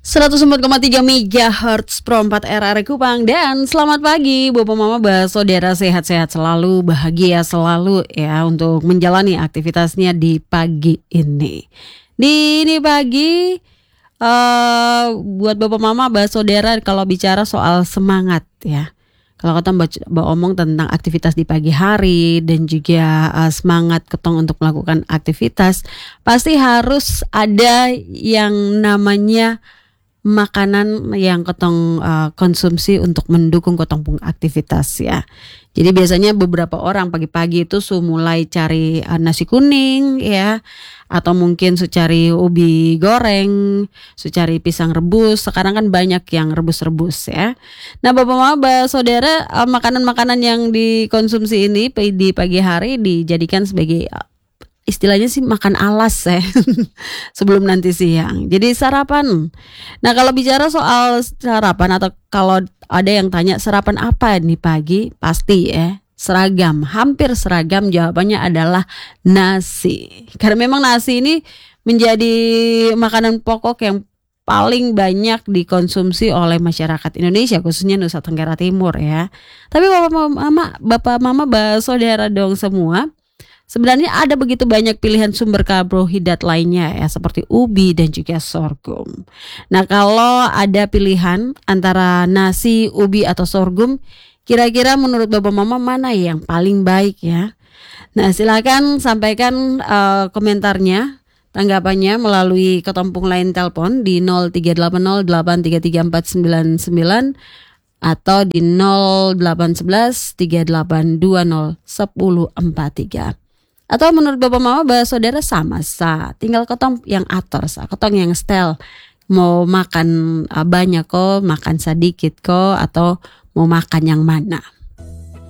104,3 MHz Pro 4 RRI Kupang. Dan selamat pagi Bapak Mama Saudara, sehat-sehat selalu, bahagia selalu ya untuk menjalani aktivitasnya di pagi ini. Di ini pagi buat Bapak Mama Saudara, kalau bicara soal semangat ya. Kalau kita omong tentang aktivitas di pagi hari dan juga semangat ketong untuk melakukan aktivitas, pasti harus ada yang namanya makanan yang ketong konsumsi untuk mendukung ketong pung aktivitas ya. Jadi biasanya beberapa orang pagi-pagi itu mulai cari nasi kuning ya, atau mungkin cari ubi goreng, cari pisang rebus. Sekarang kan banyak yang rebus-rebus ya. Nah Bapak Mama Saudara, makanan-makanan yang dikonsumsi ini di pagi hari dijadikan sebagai istilahnya sih makan alas ya sebelum nanti siang. Jadi sarapan. Nah kalau bicara soal sarapan, atau kalau ada yang tanya sarapan apa nih pagi, pasti ya seragam, hampir seragam jawabannya adalah nasi. Karena memang nasi ini menjadi makanan pokok yang paling banyak dikonsumsi oleh masyarakat Indonesia, khususnya Nusa Tenggara Timur ya. Tapi Bapak Mama Saudara dong semua, sebenarnya ada begitu banyak pilihan sumber karbohidrat lainnya ya, seperti ubi dan juga sorghum. Nah kalau ada pilihan antara nasi, ubi atau sorghum, kira-kira menurut Bapak Mama mana yang paling baik ya? Nah silakan sampaikan komentarnya, tanggapannya melalui ketompung line telepon di 0380833499 atau di 081138201043. Atau menurut Bapak Mama Saudara sama tinggal ketong yang atur ketong yang style, mau makan banyak kok, makan sedikit kok, atau mau makan yang mana.